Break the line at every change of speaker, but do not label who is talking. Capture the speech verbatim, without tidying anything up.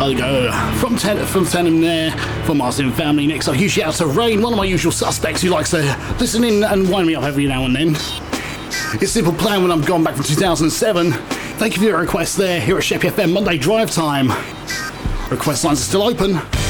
There you go. From ten, from ten there, from Martin Family. Next up, huge shout out to Rain, one of my usual suspects who likes to listen in and wind me up every now and then. It's Simple Plan when I'm gone back from two thousand seven. Thank you for your requests there here at Sheppey F M Monday Drive Time. Request lines are still open.